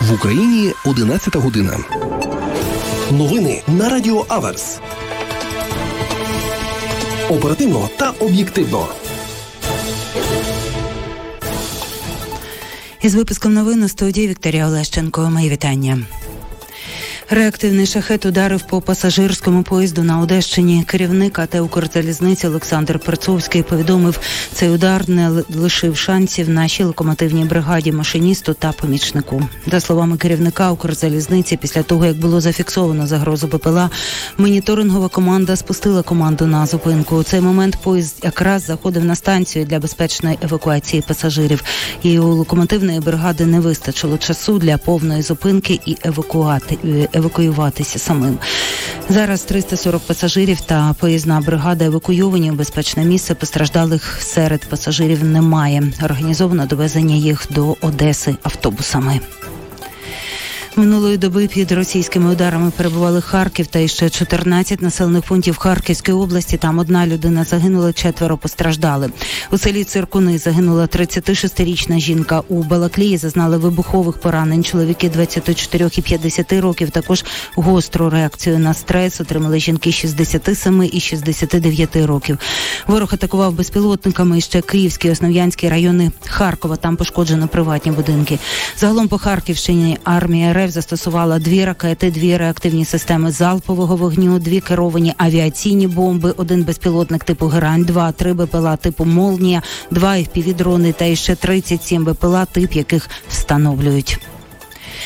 В Україні 11 година. Новини на Радіо Аверс. Оперативно та об'єктивно. Із випуском новин у студії Вікторія Олещенко. Мої вітання. Реактивний шахет ударив по пасажирському поїзду на Одещині. Керівник АТ «Укрзалізниці» Олександр Перцовський повідомив, цей удар не лишив шансів нашій локомотивній бригаді, машиністу та помічнику. За словами керівника «Укрзалізниці», після того, як було зафіксовано загрозу БПЛА, моніторингова команда спустила команду на зупинку. У цей момент поїзд якраз заходив на станцію для безпечної евакуації пасажирів. І у локомотивної бригади не вистачило часу для повної зупинки і евакуюватися самим. Зараз 340 пасажирів та поїзна бригада евакуйовані у безпечне місце. Постраждалих серед пасажирів немає. Організовано довезення їх до Одеси автобусами. Минулої доби під російськими ударами перебували Харків та іще 14 населених пунктів Харківської області. Там одна людина загинула, 4 постраждали. У селі Циркуни загинула 36-річна жінка. У Балаклії зазнали вибухових поранень. Чоловіки 24 і 50 років. Також гостру реакцію на стрес отримали жінки 67 і 69 років. Ворог атакував безпілотниками іще Київський, Основ'янський райони Харкова. Там пошкоджено приватні будинки. Загалом по Харківщині армія РФ застосувала 2 ракети, 2 реактивні системи залпового вогню, 2 керовані авіаційні бомби, 1 безпілотник типу «Герань», 2-3 БПЛА типу «Молнія», 2 FPV-дрони та іще 37 БПЛА, тип яких встановлюють.